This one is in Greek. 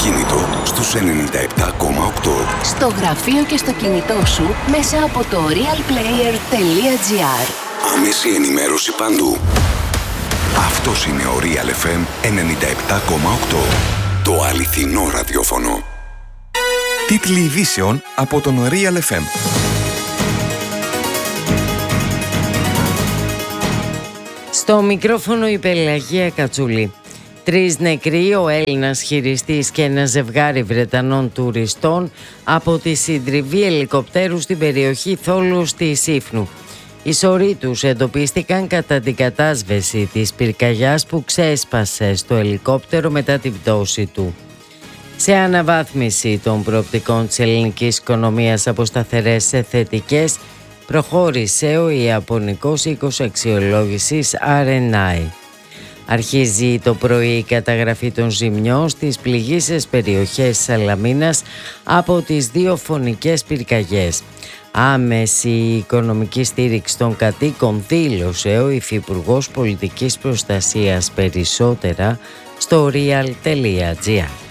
αυτοκίνητο στους 97,8. Στο γραφείο και στο κινητό σου μέσα από το realplayer.gr. Άμεση ενημέρωση παντού. Αυτός είναι ο Real FM 97,8. Το αληθινό ραδιόφωνο. Τίτλοι ειδήσεων από τον Real FM. Στο μικρόφωνο η Πελαγία Κατσούλη. 3 νεκροί, ο Έλληνας χειριστής και ένα ζευγάρι Βρετανών τουριστών από τη συντριβή ελικοπτέρου στην περιοχή Θόλους της Ήφνου. Οι σωροί τους εντοπίστηκαν κατά την κατάσβεση της πυρκαγιάς που ξέσπασε στο ελικόπτερο μετά την πτώση του. Σε αναβάθμιση των προοπτικών της ελληνικής οικονομίας από σταθερές σε θετικές, προχώρησε ο Ιαπωνικός οίκος αξιολόγησης RNI. Αρχίζει το πρωί η καταγραφή των ζημιών στις πληγείσες περιοχές Σαλαμίνας από τις 2 φωνικές πυρκαγιές. Άμεση οικονομική στήριξη των κατοίκων δήλωσε ο Υφυπουργός Πολιτικής Προστασίας. Περισσότερα στο real.gr.